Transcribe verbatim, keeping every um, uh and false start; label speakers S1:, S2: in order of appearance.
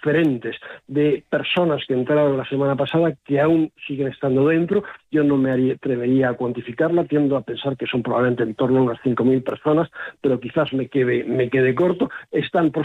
S1: diferentes de personas que entraron la semana pasada que aún siguen estando dentro. Yo no me atrevería a cuantificarla, tiendo a pensar que son probablemente en torno a unas cinco mil personas, pero quizás me quede, me quede corto. Están, por